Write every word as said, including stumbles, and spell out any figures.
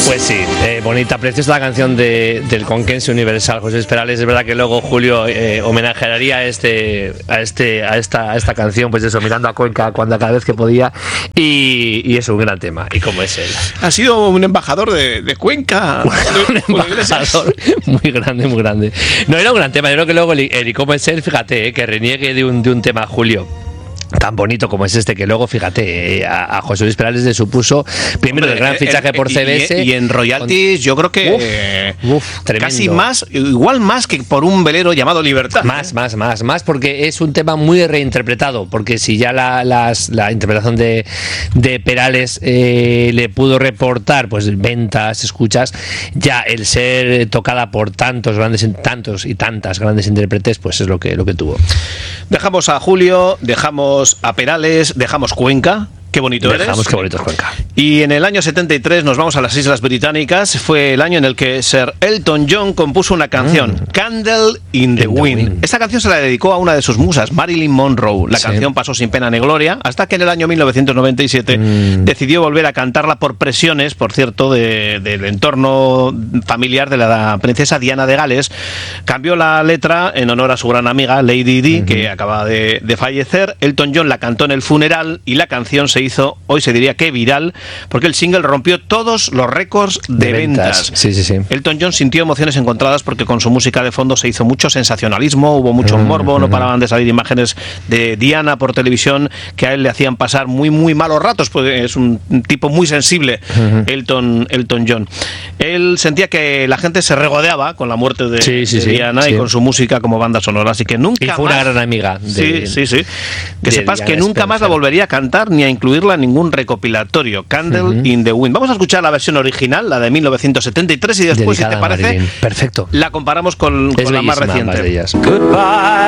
Pues sí, eh, bonita, preciosa la canción de, del Conquense Universal, José Luis Perales. Es verdad que luego Julio eh, homenajearía a este, a este, a esta, a esta canción, pues eso, mirando a Cuenca cuando cada vez que podía, y, y es un gran tema. Y como es él, ha sido un embajador de, de Cuenca, un embajador muy grande, muy grande. No, era un gran tema. Yo creo que luego el, el y como es él, fíjate, eh, que reniegue de un, de un tema, Julio, tan bonito como es este, que luego, fíjate, a, a José Luis Perales le supuso primero Hombre, el gran fichaje eh, eh, por C B S. Y, y en royalties, con, yo creo que uf, eh, uf, casi más, igual más que por un velero llamado Libertad. Más, ¿eh? más, más, más, porque es un tema muy reinterpretado. Porque si ya la, las, la interpretación de, de Perales eh, le pudo reportar pues ventas, escuchas, ya el ser tocada por tantos grandes, tantos y tantas grandes intérpretes, pues es lo que, lo que tuvo. Dejamos a Julio, dejamos a Perales, dejamos Cuenca. Qué bonito eres. Dejamos qué bonito es Cuenca. Y en el año setenta y tres nos vamos a las Islas Británicas. Fue el año en el que Sir Elton John compuso una canción, mm. Candle in the, in the wind. wind. Esta canción se la dedicó a una de sus musas, Marilyn Monroe. La sí. canción pasó sin pena ni gloria, hasta que en el año mil novecientos noventa y siete mm. decidió volver a cantarla por presiones, por cierto, de, del entorno familiar de la princesa Diana de Gales. Cambió la letra en honor a su gran amiga Lady Di, mm-hmm. que acaba de, de fallecer. Elton John la cantó en el funeral y la canción se hizo, hoy se diría que viral, porque el single rompió todos los récords de, de ventas. ventas. Sí, sí, sí. Elton John sintió emociones encontradas porque con su música de fondo se hizo mucho sensacionalismo, hubo mucho mm, morbo, mm, no paraban de salir imágenes de Diana por televisión que a él le hacían pasar muy, muy malos ratos, porque es un tipo muy sensible, mm, Elton, Elton John. Él sentía que la gente se regodeaba con la muerte de, sí, sí, de sí, Diana sí. y con su música como banda sonora, así que nunca y fue más... una gran amiga. De, sí, sí, sí. Que sepas Diana que nunca Spencer. más la volvería a cantar ni a incluirla en ningún recopilatorio. Candle uh-huh. in the Wind. Vamos a escuchar la versión original, la de mil novecientos setenta y tres, y después, dedicada, si te parece, perfecto, la comparamos con, con la más reciente. Más de ellas. Goodbye.